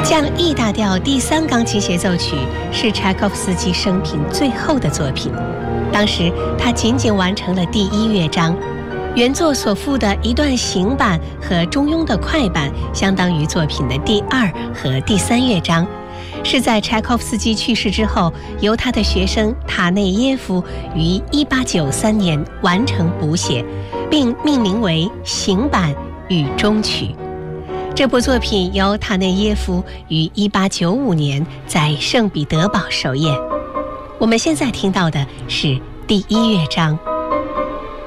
降 E 大调第3钢琴协奏曲是柴可夫斯基生平最后的作品，当时他仅仅完成了第1乐章，原作所附的一段行板和中庸的快板相当于作品的第2和第3乐章，是在柴可夫斯基去世之后，由他的学生塔内耶夫于1893年完成补写，并命名为行板与终曲。这部作品由塔内耶夫于1895年在圣彼得堡首演。我们现在听到的是第1乐章。